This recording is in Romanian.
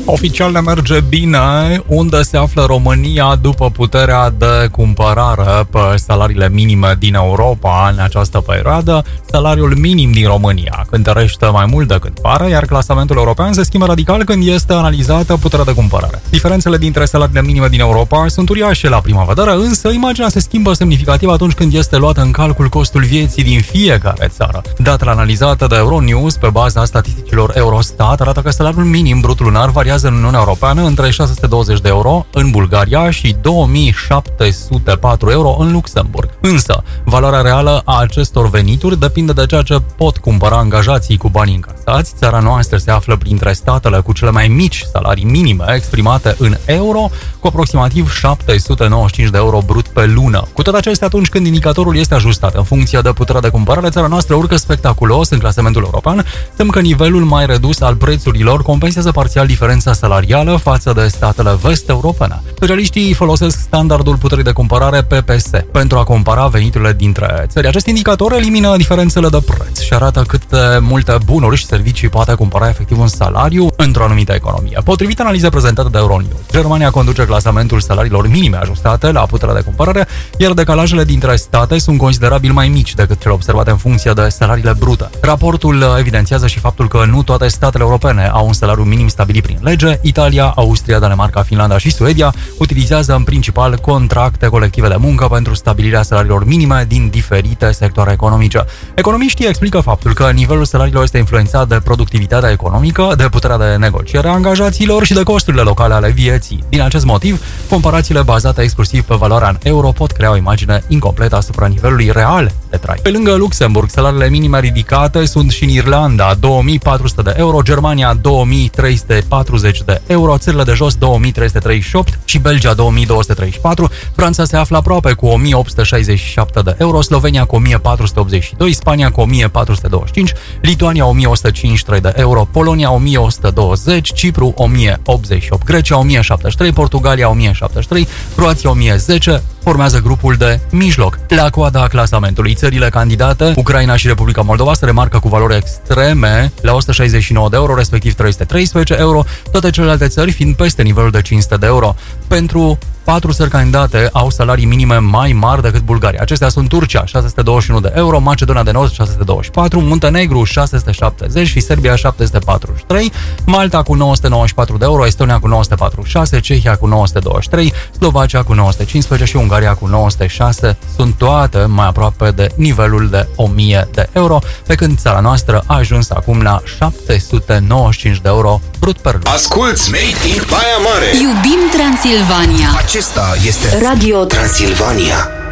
Oficial ne merge bine. Unde se află România după puterea de cumpărare pe salariile minime din Europa în această perioadă? Salariul minim din România cântărește mai mult decât pare, iar clasamentul european se schimbă radical când este analizată puterea de cumpărare. Diferențele dintre salariile minime din Europa sunt uriașe la prima vedere, însă imaginea se schimbă semnificativ atunci când este luat în calcul costul vieții din fiecare țară. Datele analizate de Euronews pe baza statisticilor Eurostat arată că salariul minim brut lunar variază în Uniunea Europeană între 620 de euro în Bulgaria și 2704 euro în Luxemburg. Însă, valoarea reală a acestor venituri depinde de ceea ce pot cumpăra angajații cu banii încasați. Țara noastră se află printre statele cu cele mai mici salarii minime exprimate în euro, cu aproximativ 795 de euro brut pe lună. Cu toate acestea, atunci când indicatorul este ajustat în funcție de puterea de cumpărare, țara noastră urcă spectaculos în clasamentul european, semn că nivelul mai redus al prețurilor compensează parțial diferența salarială față de statele vest-europene. Specialiștii folosesc standardul puterii de cumpărare PPS pentru a compara veniturile dintre țări. Acest indicator elimină diferențele de preț și arată cât de multe bunuri și servicii poate cumpăra efectiv un salariu într-o anumită economie. Potrivit analizei prezentate de Euronews, Germania conduce clasamentul salariilor minime ajustate la puterea de cumpărare, iar decalajele dintre state sunt considerabil mai mici decât cele observate în funcție de salariile brute. Raportul evidențiază și faptul că nu toate statele europene au un salariu minim stabilit prin lege. Italia, Austria, Danemarca, Finlanda și Suedia utilizează în principal contracte colective de muncă pentru stabilirea salariilor minime din diferite sectoare economice. Economiștii explică faptul că nivelul salariilor este influențat de productivitatea economică, de puterea de negociere a angajaților și de costurile locale ale vieții. Din acest motiv, comparațiile bazate exclusiv pe valoarea în euro pot crea o imagine incompletă asupra nivelului real de trai. Pe lângă Luxemburg, salariile minime ridicate sunt și în Irlanda, 2400 de euro, Germania 2340 de euro, țările de jos 2338 și Belgia 2234, Franța se află aproape cu 1867 de euro, Slovenia cu 1482, Spania cu 1425, Lituania 1153 de euro, Polonia 1120, Cipru 1088, Grecia 1073, Portugalia 1073, Croația 1010, formează grupul de mijloc. La coada clasamentului, țările candidate, Ucraina și Republica Moldova, se remarcă cu valori extreme la 169 de euro, respectiv 313 euro, toate celelalte țări fiind peste nivelul de 500 de euro. Pentru 4 țări candidate au salarii minime mai mari decât Bulgaria. Acestea sunt Turcia, 621 de euro, Macedonia de Nord, 624, Muntenegru, 670 și Serbia, 743, Malta cu 994 de euro, Estonia cu 946, Cehia cu 923, Slovacia cu 915 și Ungaria cu 906. Sunt toate mai aproape de nivelul de 1000 de euro, pe când țara noastră a ajuns acum la 795 de euro brut per lună. Asculți Made in Baia Mare! Iubim Transilvania! Acesta este Radio Transilvania.